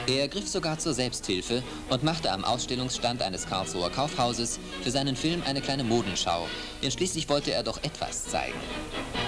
Er griff sogar zur Selbsthilfe und machte am Ausstellungsstand eines Karlsruher Kaufhauses für seinen Film eine kleine Modenschau, denn schließlich wollte er doch etwas zeigen.